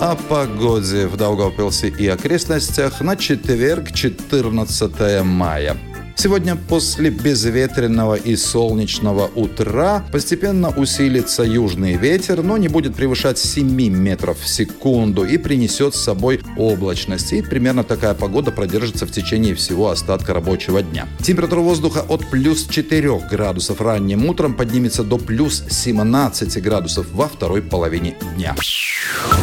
О погоде в Даугавпилсе и окрестностях на четверг, 14 мая. Сегодня после безветренного и солнечного утра постепенно усилится южный ветер, но не будет превышать 7 метров в секунду и принесет с собой облачность. И примерно такая погода продержится в течение всего остатка рабочего дня. Температура воздуха от плюс 4 градусов ранним утром поднимется до плюс 17 градусов во второй половине дня.